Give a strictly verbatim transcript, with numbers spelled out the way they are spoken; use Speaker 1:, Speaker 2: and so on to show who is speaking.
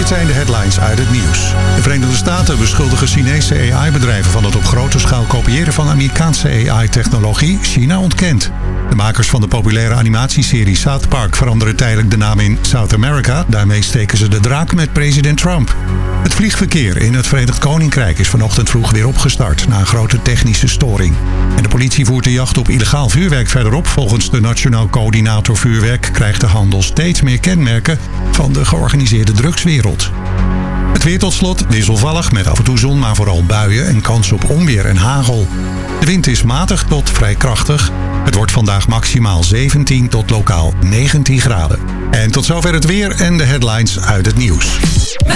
Speaker 1: Dit zijn de headlines uit het nieuws. De Verenigde Staten beschuldigen Chinese A I-bedrijven van het op grote schaal kopiëren van Amerikaanse A I-technologie. China ontkent. De makers van de populaire animatieserie South Park veranderen tijdelijk de naam in South America. Daarmee steken ze de draak met president Trump. Het vliegverkeer in het Verenigd Koninkrijk is vanochtend vroeg weer opgestart na een grote technische storing. En de politie voert de jacht op illegaal vuurwerk verderop. Volgens de Nationaal Coördinator Vuurwerk krijgt de handel steeds meer kenmerken van de georganiseerde drugswereld. Het weer tot slot wisselvallig met af en toe zon, maar vooral buien en kans op onweer en hagel. De wind is matig tot vrij krachtig. Het wordt vandaag maximaal zeventien tot lokaal negentien graden. En tot zover het weer en de headlines uit het nieuws.